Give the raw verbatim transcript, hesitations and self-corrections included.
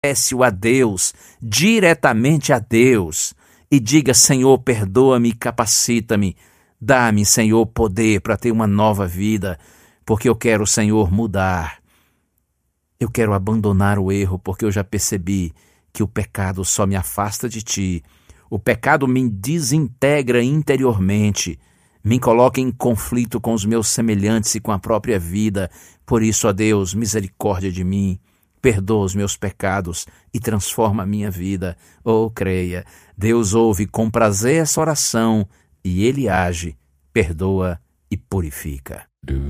confesse-o a Deus, diretamente a Deus, e diga: Senhor, perdoa-me, capacita-me, dá-me, Senhor, poder para ter uma nova vida, porque eu quero, Senhor, mudar. Eu quero abandonar o erro, porque eu já percebi que o pecado só me afasta de Ti. O pecado me desintegra interiormente, me coloca em conflito com os meus semelhantes e com a própria vida. Por isso, ó Deus, misericórdia de mim, perdoa os meus pecados e transforma a minha vida. Oh, creia, Deus ouve com prazer essa oração e Ele age, perdoa e purifica.